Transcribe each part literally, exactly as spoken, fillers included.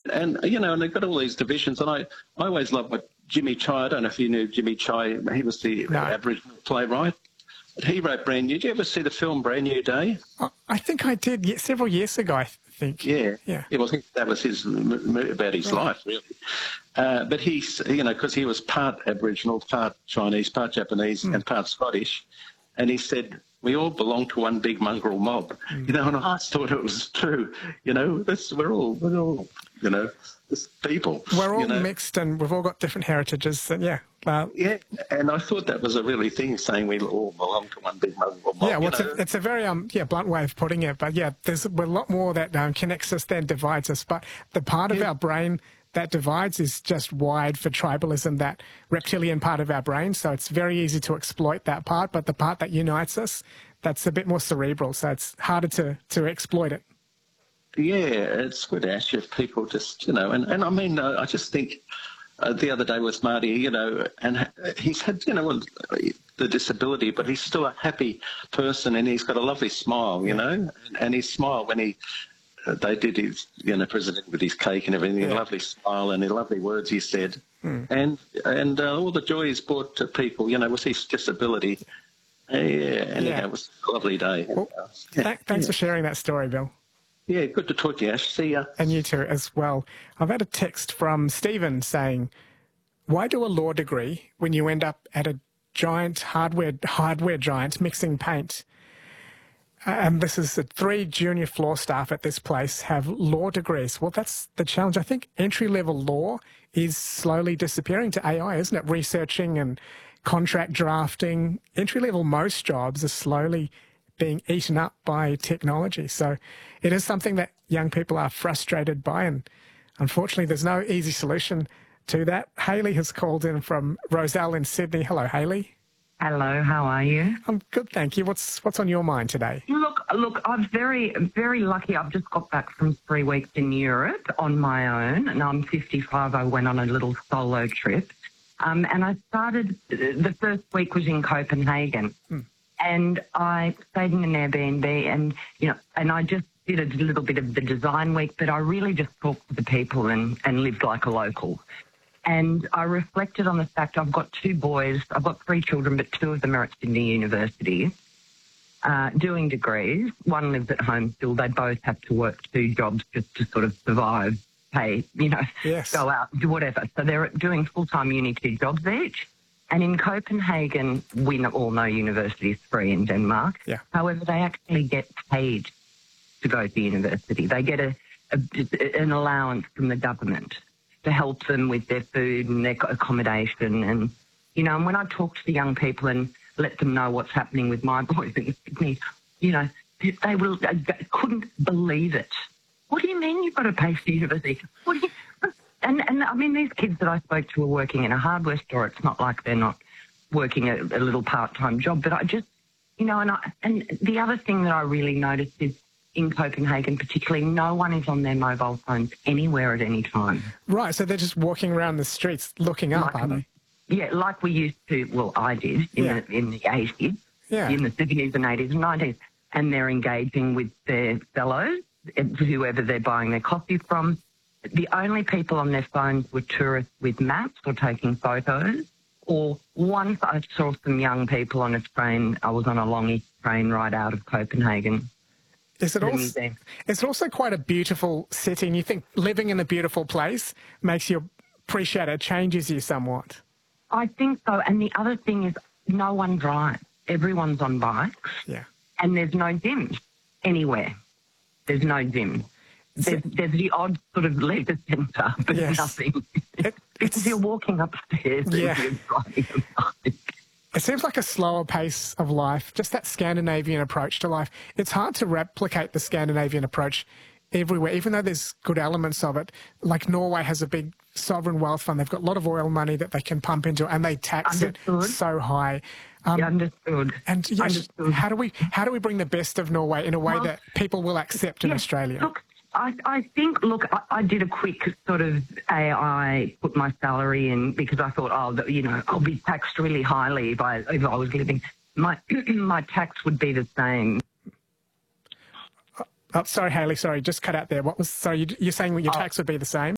and you know, and they've got all these divisions. And I, I always loved what Jimmy Chai. I don't know if you knew Jimmy Chai. He was the no. Aboriginal playwright. He wrote Brand New. Did you ever see the film Brand New Day? I think I did yeah, several years ago, I think. Yeah. Yeah. It was, that was his, about his right. life, really. Uh, but he's, you know, because he was part Aboriginal, part Chinese, part Japanese, mm. and part Scottish. And he said, we all belong to one big mongrel mob. Mm. You know, and I thought it was true. You know, this, we're all, we're all, you know, this people. We're all you know. mixed and we've all got different heritages. And yeah. Uh, yeah, and I thought that was a really thing, saying we all belong to one big mongrel mob. Yeah, well, it's a, it's a very um yeah blunt way of putting it. But yeah, there's a lot more that um, connects us than divides us. But the part of yeah. our brain that divides is just wired for tribalism, that reptilian part of our brain. So it's very easy to exploit that part. But the part that unites us, that's a bit more cerebral. So it's harder to, to exploit it. Yeah, it's good, Ash, if people just, you know, and, and I mean, uh, I just think uh, the other day with Marty, you know, and he's had, you know, the disability, but he's still a happy person and he's got a lovely smile, you know, and, and his smile when he, uh, they did his, you know, president with his cake and everything, yeah. a lovely smile and the lovely words he said. Mm. And, and uh, all the joy he's brought to people, you know, with his disability. Uh, yeah, and yeah. it was a lovely day. Well, yeah. th thanks for sharing that story, Bill. Yeah, good to talk to you, Ash. See ya. And you too as well. I've had a text from Stephen saying, why do a law degree when you end up at a giant hardware hardware giant mixing paint? Uh, and this is the three junior floor staff at this place have law degrees. Well, that's the challenge. I think entry-level law is slowly disappearing to A I, isn't it? Researching and contract drafting. Entry-level most jobs are slowly being eaten up by technology. So it is something that young people are frustrated by, and unfortunately there's no easy solution to that. Hayley has called in from Roselle in Sydney. Hello, Hayley. Hello, how are you? I'm good, thank you. What's what's on your mind today? Look, look, I'm very, very lucky. I've just got back from three weeks in Europe on my own, and I'm fifty-five. I went on a little solo trip, um, and I started, the first week was in Copenhagen. Hmm. And I stayed in an Airbnb and, you know, and I just did a little bit of the design week, but I really just talked to the people and, and lived like a local. And I reflected on the fact I've got two boys. I've got three children, but two of them are at Sydney University uh, doing degrees. One lives at home still. They both have to work two jobs just to sort of survive, pay, you know, yes. go out, do whatever. So they're doing full-time uni two jobs each. And in Copenhagen, we all know university is free in Denmark. Yeah. However, they actually get paid to go to university. They get a, a, an allowance from the government to help them with their food and their accommodation. And, you know, and when I talk to the young people and let them know what's happening with my boys in Sydney, you know, they will they couldn't believe it. What do you mean you've got to pay for university? What do you... And, and I mean, these kids that I spoke to are working in a hardware store. It's not like they're not working a, a little part-time job. But I just, you know, and, I, and the other thing that I really noticed is in Copenhagen particularly, no one is on their mobile phones anywhere at any time. Right, so they're just walking around the streets looking up, like, are they? Yeah, like we used to, well, I did in, yeah. the, in the eighties, yeah. in the seventies and eighties and nineties. And they're engaging with their fellows, whoever they're buying their coffee from. The only people on their phones were tourists with maps or taking photos, or once I saw some young people on a train. I was on a long train ride out of Copenhagen. Is it, also, is it also quite a beautiful setting? You think living in a beautiful place makes you appreciate it, changes you somewhat? I think so. And the other thing is no one drives. Everyone's on bikes. Yeah. And there's no gyms anywhere. There's no gym. There's, there's the odd sort of leisure centre, but yes. nothing. It, because you're walking upstairs yeah. and you're driving a bike. It seems like a slower pace of life, just that Scandinavian approach to life. It's hard to replicate the Scandinavian approach everywhere, even though there's good elements of it. Like Norway has a big sovereign wealth fund. They've got a lot of oil money that they can pump into, and they tax Understood. it so high. Um, yeah, understood. And yes, understood. how do we how do we bring the best of Norway in a way well, that people will accept in yeah, Australia? Look, I, I think, look, I, I did a quick sort of A I, put my salary in because I thought, oh, you know, I'll be taxed really highly if I, if I was living. My, my tax would be the same. Oh, sorry, Hayley, sorry, just cut out there. What was, sorry, you, you're saying your tax would be the same?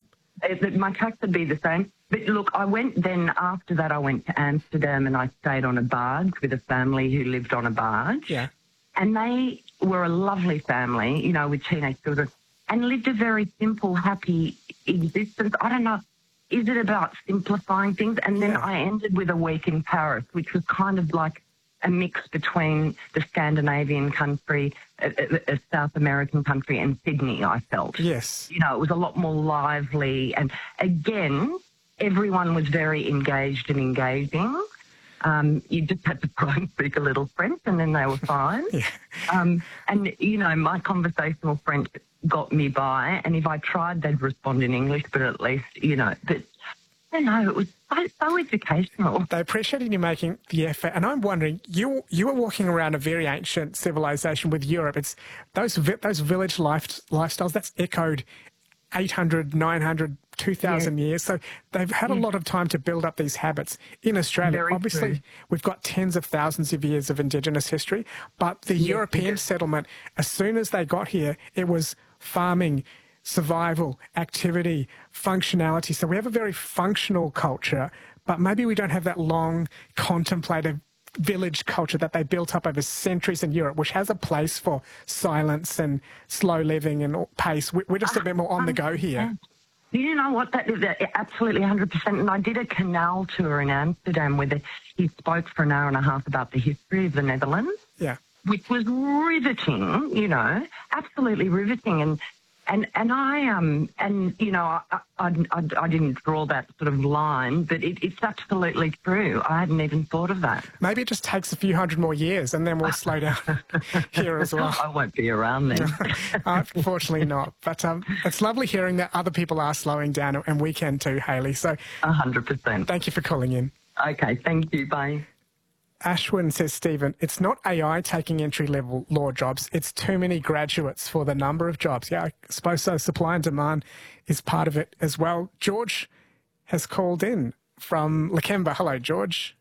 it, my tax would be the same. But look, I went then after that I went to Amsterdam and I stayed on a barge with a family who lived on a barge. Yeah. And they were a lovely family, you know, with teenage children, and lived a very simple, happy existence. I don't know, is it about simplifying things? And then Yeah. I ended with a week in Paris, which was kind of like a mix between the Scandinavian country, a, a, a South American country, and Sydney, I felt. Yes. You know, it was a lot more lively. And again, everyone was very engaged and engaging. Um, you just had to try and speak a little French and then they were fine. Yeah. Um, and, you know, my conversational French got me by. And if I tried, they'd respond in English, but at least, you know, but I don't know, it was so, so educational. They appreciated you making the effort. And I'm wondering, you you were walking around a very ancient civilization with Europe. It's those vi- those village life, lifestyles, that's echoed eight hundred, nine hundred, two thousand Yeah. years. So they've had a Yeah. lot of time to build up these habits. In Australia, Very obviously, true. we've got tens of thousands of years of Indigenous history, but the Yeah, European yeah. settlement, as soon as they got here, it was farming, survival, activity, functionality. So we have a very functional culture, but maybe we don't have that long, contemplative village culture that they built up over centuries in Europe, which has a place for silence and slow living and pace. We- We're just a bit more on the go here. You know what? That is uh, absolutely one hundred percent. And I did a canal tour in Amsterdam where the, he spoke for an hour and a half about the history of the Netherlands, Yeah. which was riveting, you know, absolutely riveting. And and and I um and you know I I, I, I didn't draw that sort of line, but it, it's absolutely true. I hadn't even thought of that. Maybe it just takes a few hundred more years and then we'll slow down here as well. I won't be around then. Unfortunately not. But um, it's lovely hearing that other people are slowing down, and we can too, Hayley. So A hundred percent. thank you for calling in. Okay, thank you. Bye. Ashwin says, Stephen, it's not A I taking entry-level law jobs. It's too many graduates for the number of jobs. Yeah, I suppose so. Supply and demand is part of it as well. George has called in from Lakemba. Hello, George.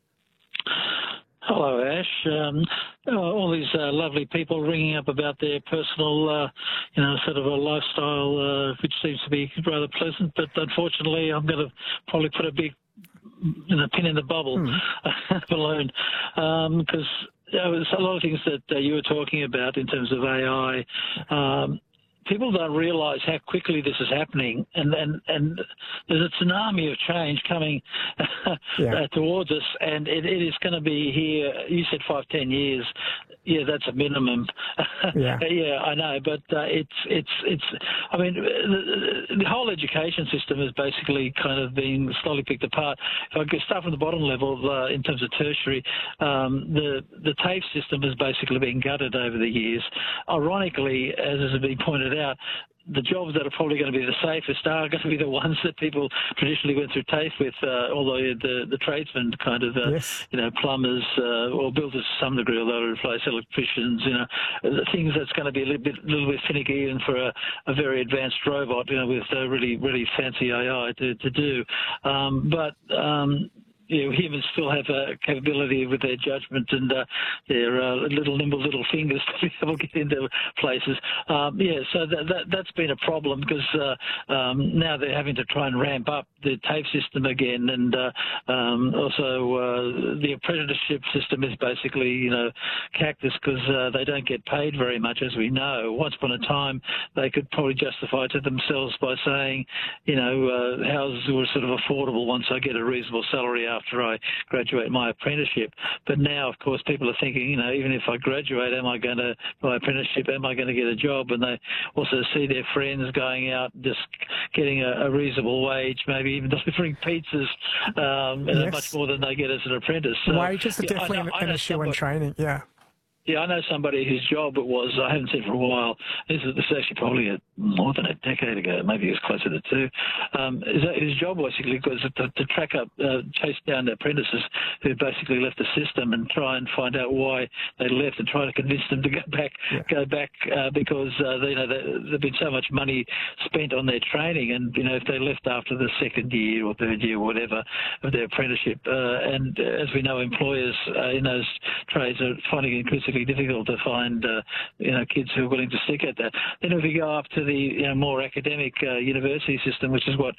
Hello, Ash. Um, uh, all these uh, lovely people ringing up about their personal, uh, you know, sort of a lifestyle, uh, which seems to be rather pleasant. But unfortunately, I'm going to probably put a big, you know, pin in the bubble mm. balloon, because um, there was a lot of things that uh, you were talking about in terms of A I. Um, People don't realise how quickly this is happening, and, and, and there's a tsunami of change coming yeah. uh, towards us, and it, it is going to be here. You said five, ten years. Yeah, that's a minimum. Yeah, yeah I know, but uh, it's it's it's. I mean, the, the whole education system has basically kind of been slowly picked apart. If I could start from the bottom level, uh, in terms of tertiary, um, the the TAFE system has basically been gutted over the years. Ironically, as has been pointed out, the jobs that are probably going to be the safest are going to be the ones that people traditionally went through TAFE with, uh, although the the tradesmen kind of, uh, yes. you know, plumbers uh, or builders to some degree, although to replace electricians, you know, the things that's going to be a little bit, little bit finicky even for a, a very advanced robot, you know, with uh, really, really fancy A I to, to do. Um, but, um, you know, humans still have a capability with their judgment and uh, their uh, little nimble little fingers to be able to get into places. Um, yeah, so that, that, that's been a problem because uh, um, now they're having to try and ramp up the TAFE system again, and uh, um, also uh, the apprenticeship system is basically, you know, cactus because uh, they don't get paid very much, as we know. Once upon a time, they could probably justify to themselves by saying, you know, uh, houses were sort of affordable once I get a reasonable salary after after I graduate my apprenticeship. But now, of course, people are thinking, you know, even if I graduate, am I going to, my apprenticeship, am I going to get a job? And they also see their friends going out just getting a, a reasonable wage, maybe even delivering pizzas, um, and yes. much more than they get as an apprentice. So, wages are yeah, definitely I know, an I know issue somebody, in training, yeah. Yeah, I know somebody whose job it was, I haven't seen for a while, this is, this is actually probably a, more than a decade ago, maybe it was closer to two. Um, his, his job basically was to, to track up, uh, chase down the apprentices who basically left the system and try and find out why they left and try to convince them to go back, yeah. go back uh, because, uh, they, you know, there's been so much money spent on their training, and, you know, if they left after the second year or third year or whatever of their apprenticeship, uh, and uh, as we know, employers uh, in those trades are finding it increasingly difficult to find, uh, you know, kids who are willing to stick at that. Then if we go up to the, you know, more academic uh, university system, which is what